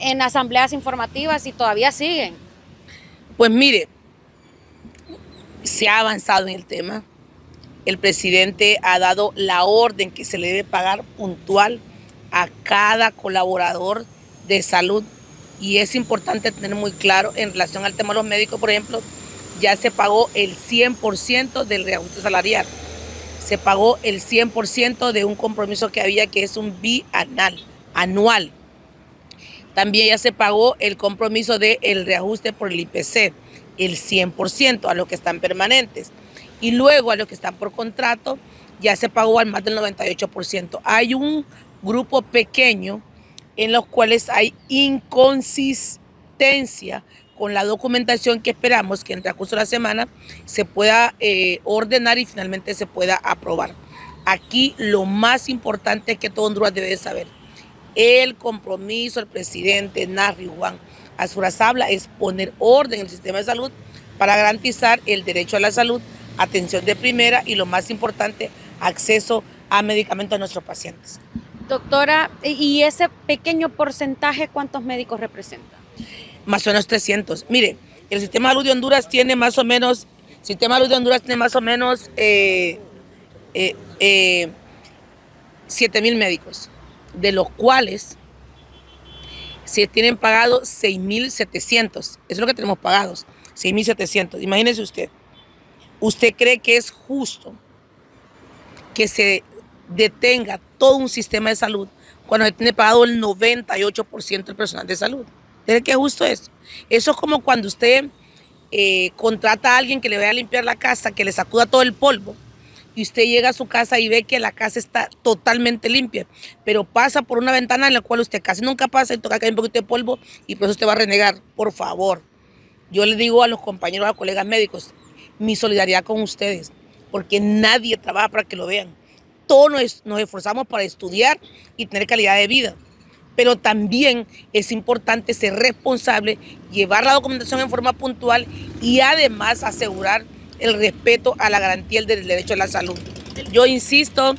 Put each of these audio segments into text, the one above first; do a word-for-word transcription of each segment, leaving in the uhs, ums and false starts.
en asambleas informativas y todavía siguen. Pues mire, se ha avanzado en el tema. El presidente ha dado la orden que se le debe pagar puntual a cada colaborador de salud. Y es importante tener muy claro en relación al tema de los médicos, por ejemplo, ya se pagó el cien por ciento del reajuste salarial. Se pagó el cien por ciento de un compromiso que había, que es un bianual, anual. También ya se pagó el compromiso del reajuste por el I P C, el cien por ciento a los que están permanentes. Y luego a los que están por contrato ya se pagó al más del noventa y ocho por ciento. Hay un grupo pequeño en los cuales hay inconsistencia con la documentación que esperamos que en el transcurso de la semana se pueda eh, ordenar y finalmente se pueda aprobar. Aquí lo más importante que todo Honduras debe de saber, el compromiso del presidente Narri Juan Azurazabla es poner orden en el sistema de salud para garantizar el derecho a la salud, atención de primera y lo más importante, acceso a medicamentos a nuestros pacientes. Doctora, ¿y ese pequeño porcentaje cuántos médicos representa? Más o menos trescientos. Mire, el sistema de salud de Honduras tiene más o menos, el sistema de salud de Honduras tiene más o menos eh, eh, eh, siete mil médicos, de los cuales se tienen pagados seis mil setecientos. Eso es lo que tenemos pagados, seis mil setecientos. Imagínese usted. ¿Usted cree que es justo que se detenga todo un sistema de salud cuando se tiene pagado el noventa y ocho por ciento del personal de salud? ¿Cree que es justo eso? Eso es como cuando usted eh, contrata a alguien que le vaya a limpiar la casa, que le sacuda todo el polvo, y usted llega a su casa y ve que la casa está totalmente limpia, pero pasa por una ventana en la cual usted casi nunca pasa y toca que hay un poquito de polvo y por eso usted va a renegar. Por favor, yo le digo a los compañeros, a los colegas médicos, mi solidaridad con ustedes, porque nadie trabaja para que lo vean. Todos nos, nos esforzamos para estudiar y tener calidad de vida, pero también es importante ser responsable, llevar la documentación en forma puntual y además asegurar el respeto a la garantía del derecho a la salud. Yo insisto,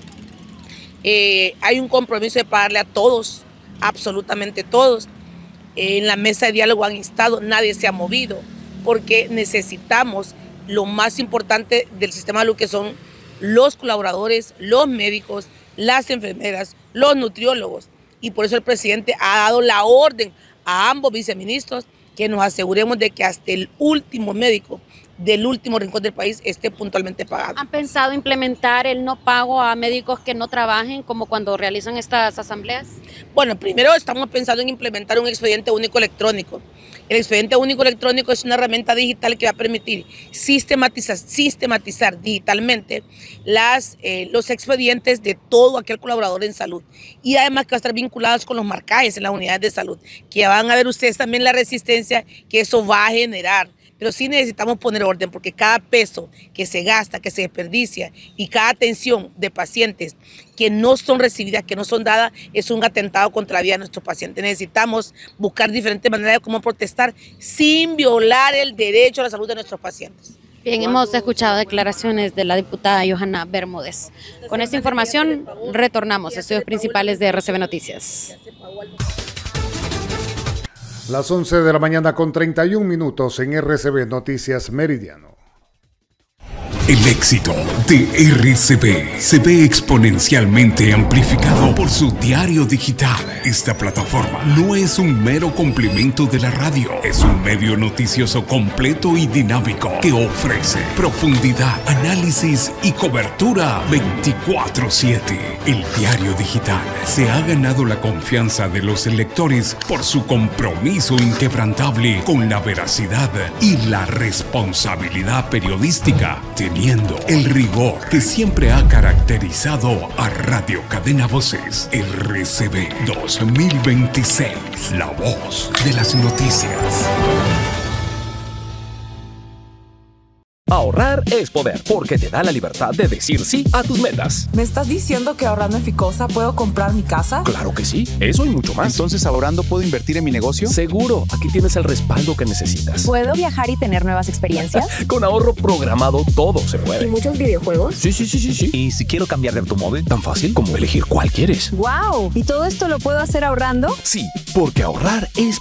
eh, hay un compromiso de pagarle a todos, absolutamente todos. Eh, en la mesa de diálogo han estado, nadie se ha movido, porque necesitamos lo más importante del sistema de salud, que son los colaboradores, los médicos, las enfermeras, los nutriólogos. Y por eso el presidente ha dado la orden a ambos viceministros que nos aseguremos de que hasta el último médico del último rincón del país esté puntualmente pagado. ¿Han pensado implementar el no pago a médicos que no trabajen, como cuando realizan estas asambleas? Bueno, primero estamos pensando en implementar un expediente único electrónico. El expediente único electrónico es una herramienta digital que va a permitir sistematizar, sistematizar digitalmente las, eh, los expedientes de todo aquel colaborador en salud. Y además que va a estar vinculados con los marcajes en las unidades de salud, que van a ver ustedes también la resistencia que eso va a generar. Pero sí necesitamos poner orden, porque cada peso que se gasta, que se desperdicia, y cada atención de pacientes que no son recibidas, que no son dadas, es un atentado contra la vida de nuestros pacientes. Necesitamos buscar diferentes maneras de cómo protestar sin violar el derecho a la salud de nuestros pacientes. Bien, hemos escuchado declaraciones de la diputada Johanna Bermúdez. Con esta información retornamos a estudios principales de R C B Noticias. Las once de la mañana con treinta y un minutos en R C B Noticias Meridiano. El éxito de R C B se ve exponencialmente amplificado por su diario digital. Esta plataforma no es un mero complemento de la radio, es un medio noticioso completo y dinámico que ofrece profundidad, análisis y cobertura veinticuatro siete. El diario digital se ha ganado la confianza de los lectores por su compromiso inquebrantable con la veracidad y la responsabilidad periodística, teniendo el rigor que siempre ha caracterizado a Radio Cadena Voces. R C B dos mil veintiséis, la voz de las noticias. Ahorrar es poder, porque te da la libertad de decir sí a tus metas. ¿Me estás diciendo que ahorrando en Ficosa puedo comprar mi casa? Claro que sí, eso y mucho más. Entonces, ¿ahorrando puedo invertir en mi negocio? Seguro, aquí tienes el respaldo que necesitas. ¿Puedo viajar y tener nuevas experiencias? Con ahorro programado todo se puede. ¿Y muchos videojuegos? Sí, sí, sí, sí, sí. Y si quiero cambiar de automóvil, tan fácil como elegir cuál quieres. ¡Wow! ¿Y todo esto lo puedo hacer ahorrando? Sí, porque ahorrar es